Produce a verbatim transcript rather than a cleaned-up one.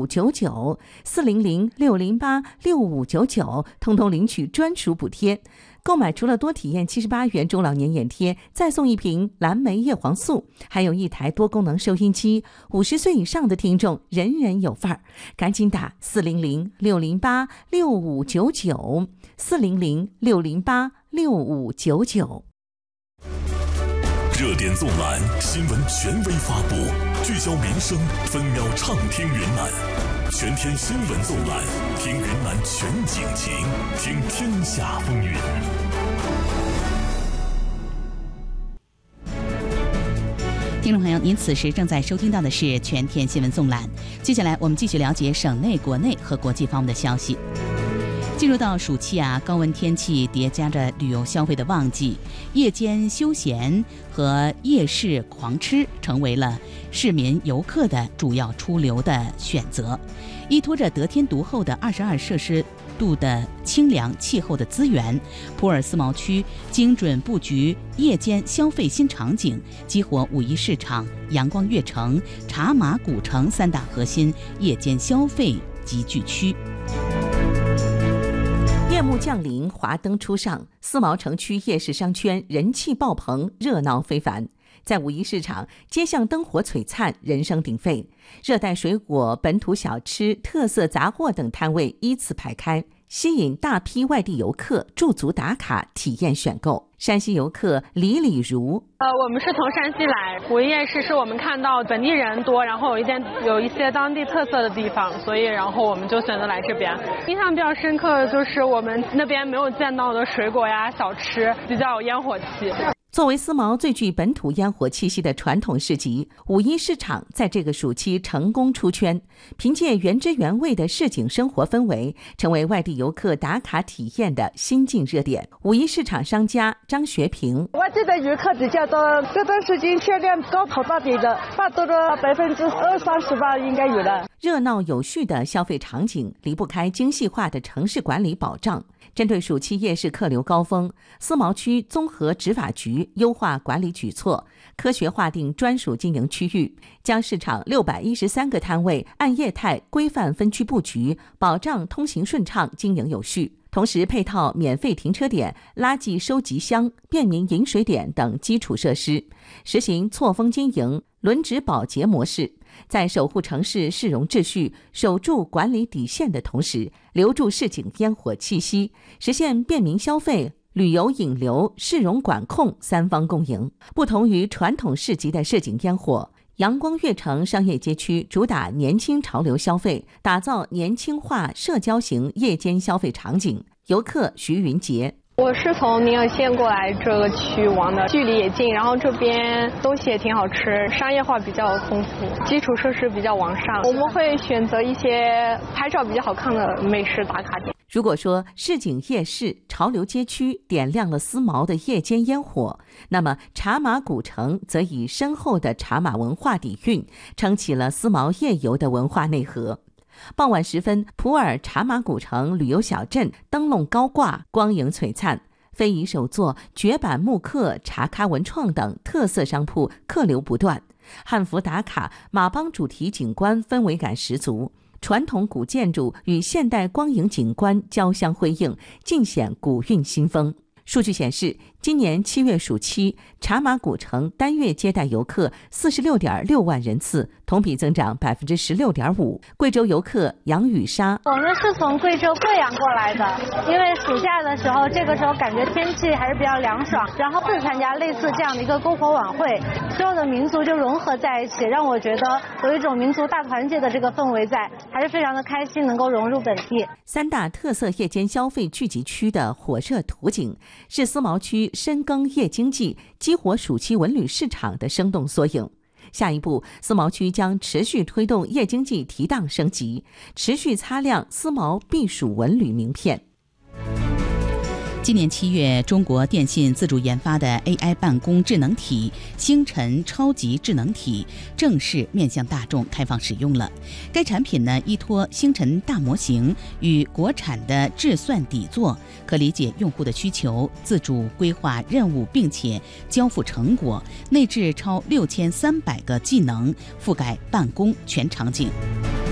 九九、四零零六零八六五九九，通通领取专属补贴。购买除了多体验七十八元中老年眼贴，再送一瓶蓝莓叶黄素，还有一台多功能收音机。五十岁以上的听众人人有份儿，赶紧打四零零六零八六五九九，四零零六零八六五九九。 热点纵览，新闻权威发布，聚焦民生，分秒畅听云南。全天新闻纵览，听云南全景情，听天下风云。 听众朋友，您此时正在收听到的是全天新闻纵览。接下来我们继续了解省内、国内和国际方面的消息。进入到暑期啊，高温天气叠加着旅游消费的旺季，夜间休闲和夜市狂吃成为了市民游客的主要出游的选择。依托着得天独厚的二十二摄氏度的清凉气候的资源，普洱思茅区精准布局夜间消费新场景，激活五一市场、阳光悦城、茶马古城三大核心夜间消费集聚区。 夜幕降临，华灯初上，思茅城区夜市商圈人气爆棚，热闹非凡。在五一市场，街巷灯火璀璨，人声鼎沸，热带水果、本土小吃、特色杂货等摊位依次排开，吸引大批外地游客驻足打卡、体验选购。山西游客李李如， 呃，我们是从山西来，五一夜市是我们看到本地人多，然后有一点有一些当地特色的地方，所以然后我们就选择来这边。印象比较深刻的就是我们那边没有见到的水果呀、小吃，比较有烟火气。 作为思茅最具本土烟火气息的传统市集，五一市场在这个暑期成功出圈，凭借原汁原味的市井生活氛围，成为外地游客打卡体验的新晋热点。五一市场商家张学平， 外地的游客比较多，这段时间销量高跑大底的，大多了百分之二三十吧，应该有了。 热闹有序的消费场景离不开精细化的城市管理保障。针对暑期夜市客流高峰，思茅区综合执法局优化管理举措，科学划定专属经营区域，将市场六百一十三个摊位按业态规范分区布局，保障通行顺畅、经营有序。同时配套免费停车点、垃圾收集箱、便民饮水点等基础设施，实行错峰经营、轮值保洁模式，在守护城市市容秩序、守住管理底线的同时，留住市井烟火气息，实现便民消费、旅游引流、市容管控三方共赢。不同于传统市集的市井烟火，阳光悦城商业街区主打年轻潮流消费，打造年轻化社交型夜间消费场景。游客徐云杰， 我是从宁远县过来这个区玩的，距离也近，然后这边东西也挺好吃，商业化比较丰富，基础设施比较完善。我们会选择一些拍照比较好看的美食打卡点。 如果说市井夜市、潮流街区点亮了思茅的夜间烟火，那么茶马古城则以深厚的茶马文化底蕴，撑起了思茅夜游的文化内核。傍晚时分，普洱茶马古城旅游小镇灯笼高挂，光影璀璨，非遗手作、绝版木刻、茶咖文创等特色商铺客流不断，汉服打卡、马帮主题景观氛围感十足，传统古建筑与现代光影景观交相辉映，尽显古韵新风。数据显示，今年七月暑期，茶马古城单月接待游客四十六点六万人次，同比增长百分之十六点五。贵州游客杨雨莎， 我们是从贵州贵阳过来的，因为暑假的时候，这个时候感觉天气还是比较凉爽，然后是参加类似这样的一个篝火晚会，所有的民族就融合在一起，让我觉得有一种民族大团结的这个氛围在，还是非常的开心，能够融入本地。 三大特色夜间消费聚集区的火热图景，是思茅区深耕夜经济、激活暑期文旅市场的生动缩影。下一步，思茅区将持续推动夜经济提档升级，持续擦亮思茅避暑文旅名片。 今年七月，中国电信自主研发的 A I 办公智能体星辰超级智能体正式面向大众开放使用了。该产品呢，依托星辰大模型与国产的智算底座，可理解用户的需求，自主规划任务，并且交付成果。内置超六千三百个技能，覆盖办公全场景。